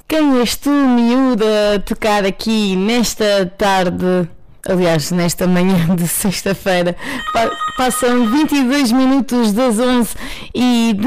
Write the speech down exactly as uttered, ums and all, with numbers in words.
Quem és tu, miúda, a tocar aqui nesta tarde, aliás, nesta manhã de sexta-feira? Pa- Passam vinte e dois minutos das onze e